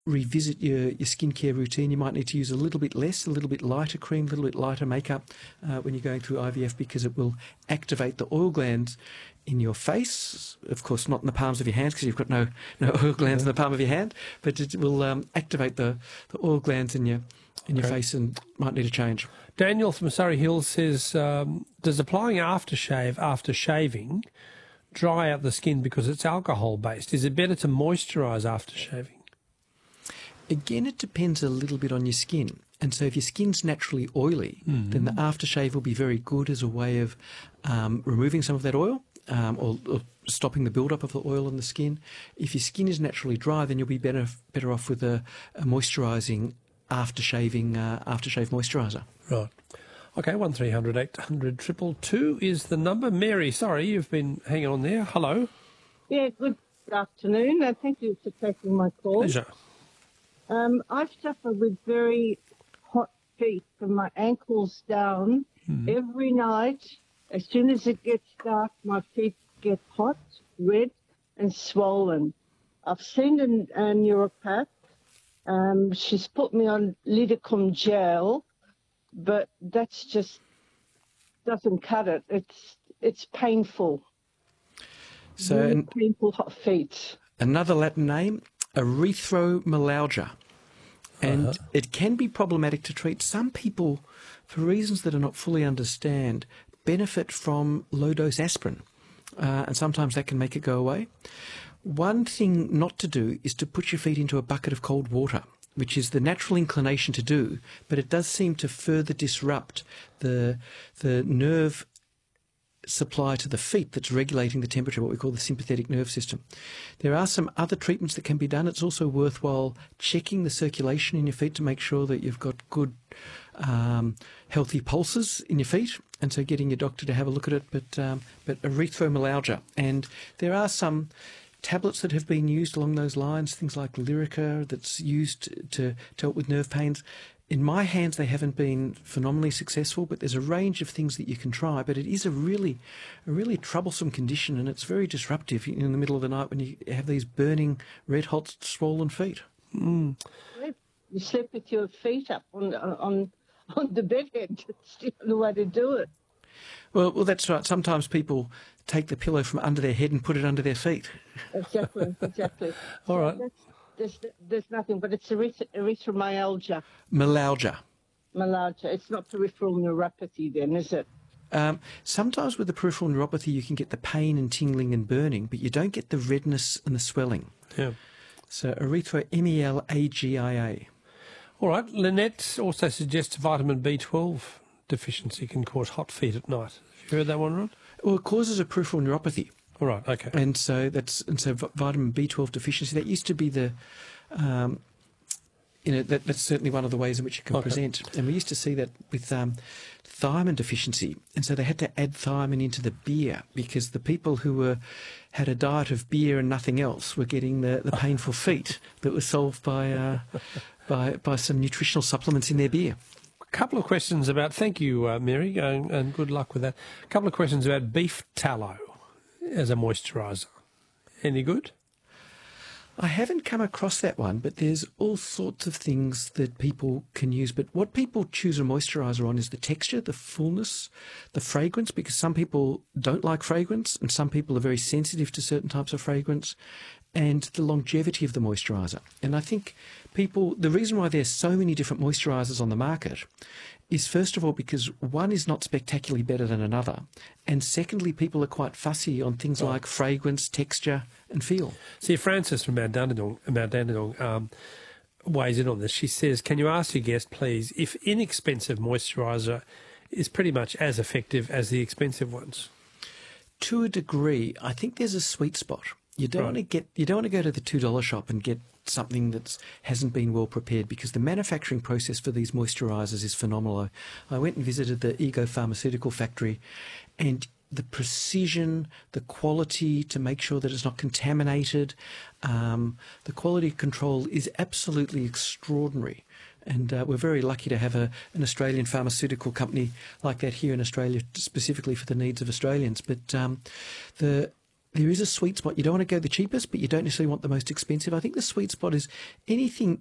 revisit your skincare routine. You might need to use a little bit less, a little bit lighter cream, a little bit lighter makeup when you're going through IVF, because it will activate the oil glands in your face. Of course, not in the palms of your hands, because you've got no oil glands in the palm of your hand, but it will activate the oil glands in your face, and might need a change. Daniel from Surrey Hills says, does applying aftershave after shaving dry out the skin because it's alcohol-based? Is it better to moisturise after shaving? Again, it depends a little bit on your skin. And so if your skin's naturally oily, then the aftershave will be very good as a way of removing some of that oil or stopping the build-up of the oil on the skin. If your skin is naturally dry, then you'll be better off with a moisturising aftershave moisturiser. Right. Okay, 1300 800 222 is the number. Mary, sorry, you've been hanging on there. Hello. Yeah, good afternoon, and thank you for taking my call. Pleasure. I suffer with very hot feet from my ankles down. Every night. As soon as it gets dark, my feet get hot, red, and swollen. I've seen a neuropath. She's put me on Lidocum gel, but that's just doesn't cut it. It's painful. So really painful hot feet. Another Latin name, erythromyalgia. And it can be problematic to treat. Some people, for reasons that are not fully understood, benefit from low-dose aspirin, and sometimes that can make it go away. One thing not to do is to put your feet into a bucket of cold water, which is the natural inclination to do, but it does seem to further disrupt the nerve supply to the feet that's regulating the temperature, what we call the sympathetic nerve system. There are some other treatments that can be done. It's also worthwhile checking the circulation in your feet to make sure that you've got good healthy pulses in your feet, and so getting your doctor to have a look at it. But erythromyalgia, and there are some tablets that have been used along those lines, things like Lyrica that's used to help with nerve pains. In my hands, they haven't been phenomenally successful, but there's a range of things that you can try. But it is a really troublesome condition, and it's very disruptive in the middle of the night when you have these burning, red-hot, swollen feet. You sleep with your feet up on the bedhead. That's the only way to do it. Well, that's right. Sometimes people take the pillow from under their head and put it under their feet. Exactly. All right. There's nothing, but it's erythromyalgia. Myalgia. It's not peripheral neuropathy then, is it? Sometimes with the peripheral neuropathy you can get the pain and tingling and burning, but you don't get the redness and the swelling. Yeah. So erythromyalgia. All right. Lynette also suggests vitamin B12 deficiency can cause hot feet at night. Have you heard that one, Ron? Well, it causes a peripheral neuropathy. All right, okay. And so vitamin B12 deficiency, that used to be the, that's certainly one of the ways in which it can present. And we used to see that with thiamine deficiency. And so they had to add thiamine into the beer, because the people who had a diet of beer and nothing else were getting the painful feet that was solved by some nutritional supplements in their beer. A couple of questions about, thank you, Mary, and good luck with that. A couple of questions about beef tallow as a moisturiser. Any good? I haven't come across that one, but there's all sorts of things that people can use. But what people choose a moisturiser on is the texture, the fullness, the fragrance, because some people don't like fragrance and some people are very sensitive to certain types of fragrance, and the longevity of the moisturiser. And I think the reason why there's so many different moisturisers on the market is, first of all, because one is not spectacularly better than another, and secondly, people are quite fussy on things like fragrance, texture and feel. See, Frances from Mount Dandenong weighs in on this. She says, can you ask your guest, please, if inexpensive moisturiser is pretty much as effective as the expensive ones? To a degree. I think there's a sweet spot. You don't want to go to the $2 shop and get something that hasn't been well prepared, because the manufacturing process for these moisturisers is phenomenal. I went and visited the Ego Pharmaceutical factory, and the precision, the quality to make sure that it's not contaminated, the quality control is absolutely extraordinary. And we're very lucky to have an Australian pharmaceutical company like that here in Australia, specifically for the needs of Australians. But there is a sweet spot. You don't want to go the cheapest, but you don't necessarily want the most expensive. I think the sweet spot is anything